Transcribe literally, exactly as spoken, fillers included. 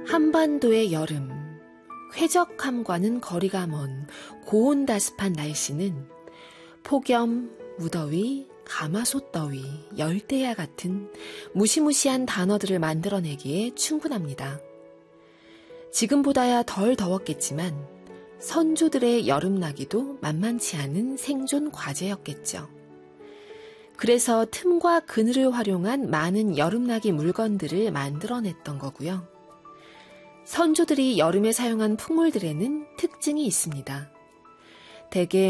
한반도의 여름, 쾌적함과는 거리가 먼 고온다습한 날씨는 폭염, 무더위, 가마솥더위, 열대야 같은 무시무시한 단어들을 만들어내기에 충분합니다. 지금보다야 덜 더웠겠지만 선조들의 여름나기도 만만치 않은 생존 과제였겠죠. 그래서 틈과 그늘을 활용한 많은 여름나기 물건들을 만들어냈던 거고요. 선조들이 여름에 사용한 풍물들에는 특징이 있습니다. 대개